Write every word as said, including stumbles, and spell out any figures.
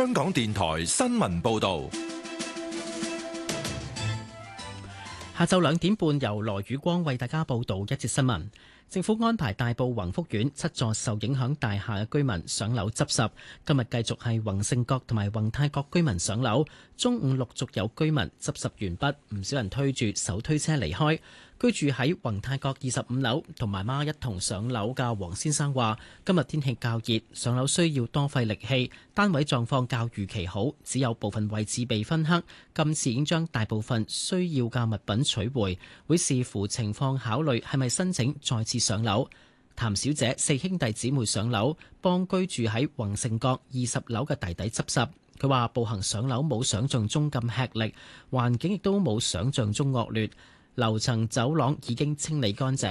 香港電台新聞報道。 下晝兩點半，由羅宇光為大家報道一節新聞。政府安排大埔宏福苑七座受影響大廈嘅居民上樓執拾，今日繼續係宏盛閣同埋宏泰閣居民上樓。中午陸續有居民執拾完畢，唔少人推住手推車離開。居住喺宏泰閣二十五樓同媽媽一同上樓嘅黃先生話：今日天氣較熱，上樓需要多費力氣，單位狀況較預期好，只有部分位置被分黑。今次已經將大部分需要嘅物品取回，會視乎情況考慮係咪申請再次上樓。譚小姐四兄弟姊妹上樓，幫居住喺宏盛閣二十樓嘅弟弟執拾。佢話步行上樓冇想象中咁吃力，環境亦都冇想象中惡劣。樓層走廊已經清理乾淨。